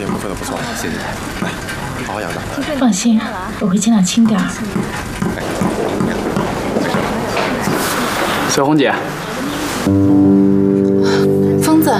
眼部分的不错，谢谢。来，好好养着。 放心，我会尽量轻点儿。 小红姐。